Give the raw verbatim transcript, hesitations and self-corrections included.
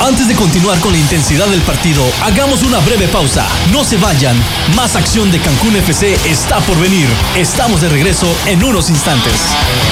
Antes de continuar con la intensidad del partido, hagamos una breve pausa. No se vayan, más acción de Cancún F C está por venir. Estamos de regreso en unos instantes.